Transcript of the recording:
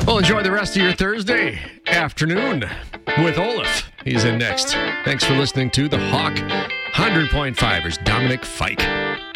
Well, enjoy the rest of your Thursday afternoon with Olaf. He's in next. Thanks for listening to The Hawk 100.5ers Dominic Fike.